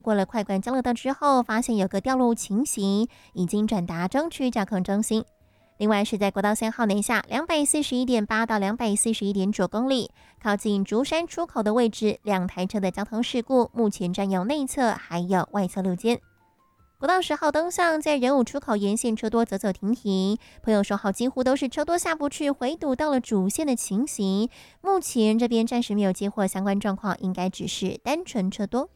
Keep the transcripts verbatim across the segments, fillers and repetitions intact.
过了快管交流道之后，发现有个掉落情形，已经转达中区调控中心。另外是在国道三号南下两百四十一点八到两百四十一点九公里，靠近竹山出口的位置，两台车的交通事故，目前占用内侧还有外侧路肩。国道十号东向在仁武出口沿线车多走走停停，朋友说好几乎都是车多下不去，回堵到了主线的情形。目前这边暂时没有接获相关状况，应该只是单纯车多。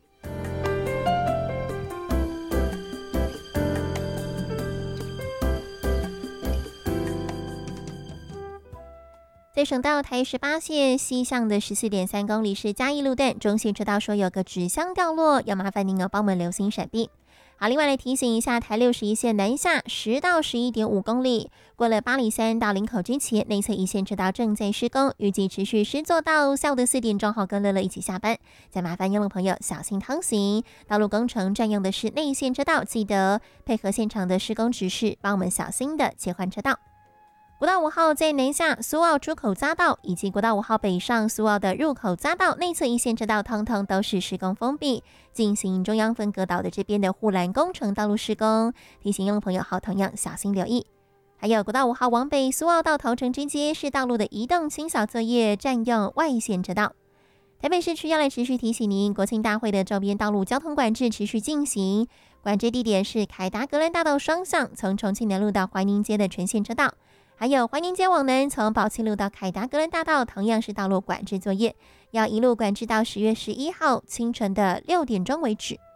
在省道台十八线西向的 十四点三公里是嘉义路段，中线车道说有个纸箱掉落，要麻烦您哦帮我们留心闪避。好，另外来提醒一下，台六十一线南下十到十一点五公里，过了八里山到林口之前，内侧一线车道正在施工，预计持续施作到下午的四点，正好跟乐乐一起下班。再麻烦用路朋友小心通行，道路工程占用的是内线车道，记得配合现场的施工指示，帮我们小心的切换车道。国道五号在南下苏澳出口匝道以及国道五号北上苏澳的入口匝道内侧一线车道，通通都是施工封闭，进行中央分隔岛的这边的护栏工程道路施工，提醒用路朋友好同样小心留意。还有国道五号往北苏澳到头城之间是道路的移动清扫作业，占用外线车道。台北市区要来持续提醒您，国庆大会的周边道路交通管制持续进行，管制地点是凯达格兰大道双向，从重庆南路到怀宁街的全线车道。还有怀宁街往南，从宝庆路到凯达格兰大道，同样是道路管制作业，要一路管制到十月十一号清晨的六点钟为止。